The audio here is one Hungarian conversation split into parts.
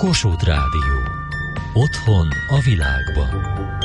Kossuth Rádió. Otthon a világban.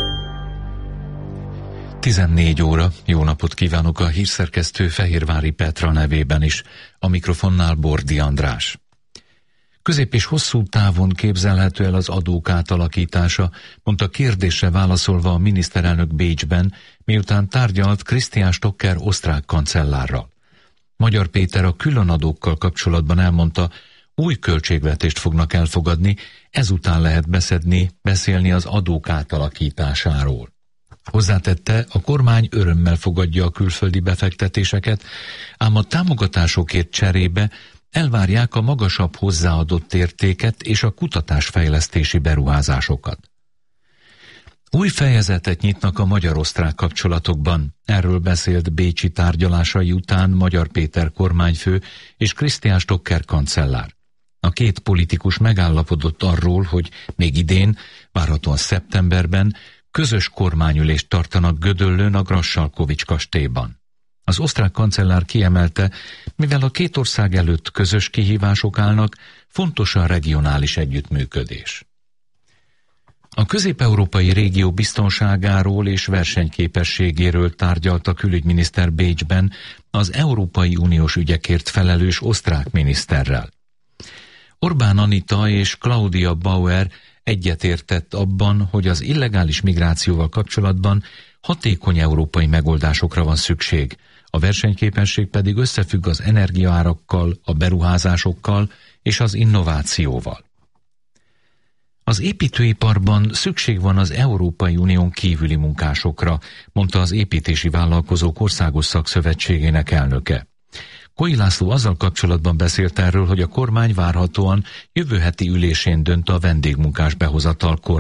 14 óra. Jó napot kívánok a hírszerkesztő Fehérvári Petra nevében is. A mikrofonnál Bordi András. Közép és hosszú távon képzelhető el az adók átalakítása, mondta kérdésre válaszolva a miniszterelnök Bécsben, miután tárgyalt Christian Stocker osztrák kancellárral. Magyar Péter a különadókkal kapcsolatban elmondta, új költségvetést fognak elfogadni, ezután lehet beszélni az adók átalakításáról. Hozzátette, a kormány örömmel fogadja a külföldi befektetéseket, ám a támogatásokért cserébe elvárják a magasabb hozzáadott értéket és a kutatásfejlesztési beruházásokat. Új fejezetet nyitnak a magyar-osztrák kapcsolatokban. Erről beszélt bécsi tárgyalásai után Magyar Péter kormányfő és Christian Stocker kancellár. A két politikus megállapodott arról, hogy még idén, várhatóan szeptemberben közös kormányülést tartanak Gödöllőn a Grassalkovich kastélyban. Az osztrák kancellár kiemelte, mivel a két ország előtt közös kihívások állnak, fontos a regionális együttműködés. A közép-európai régió biztonságáról és versenyképességéről tárgyalt a külügyminiszter Bécsben az Európai Uniós ügyekért felelős osztrák miniszterrel. Orbán Anita és Claudia Bauer egyetértett abban, hogy az illegális migrációval kapcsolatban hatékony európai megoldásokra van szükség, a versenyképesség pedig összefügg az energiaárakkal, a beruházásokkal és az innovációval. Az építőiparban szükség van az Európai Unión kívüli munkásokra, mondta az Építési Vállalkozók Országos Szakszövetségének elnöke. Koi László azzal kapcsolatban beszélt erről, hogy a kormány várhatóan jövő heti ülésén dönt a vendégmunkás behozatalkor.